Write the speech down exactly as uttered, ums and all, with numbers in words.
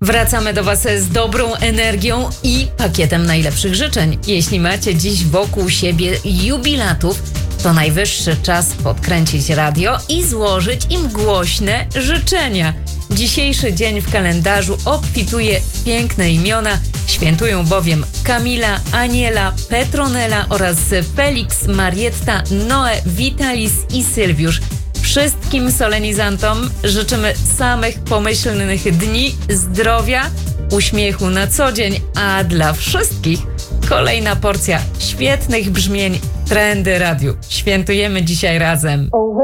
Wracamy do Was z dobrą energią i pakietem najlepszych życzeń. Jeśli macie dziś wokół siebie jubilatów, to najwyższy czas podkręcić radio i złożyć im głośne życzenia. Dzisiejszy dzień w kalendarzu obfituje w piękne imiona. Świętują bowiem Kamila, Aniela, Petronela oraz Felix, Marietta, Noe, Vitalis i Sylwiusz. Wszystkim solenizantom życzymy samych pomyślnych dni, zdrowia, uśmiechu na co dzień, a dla wszystkich kolejna porcja świetnych brzmień Trendy Radiu. Świętujemy dzisiaj razem.